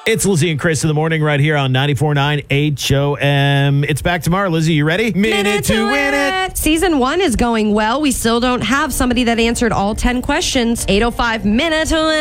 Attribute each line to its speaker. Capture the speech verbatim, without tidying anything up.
Speaker 1: It's Lizzie and Chris in the morning right here on ninety-four point nine H O M. It's back tomorrow. Lizzie, you ready?
Speaker 2: Minute to win it. Season one is going well. We still don't have somebody that answered all ten questions. eight oh five minute to win.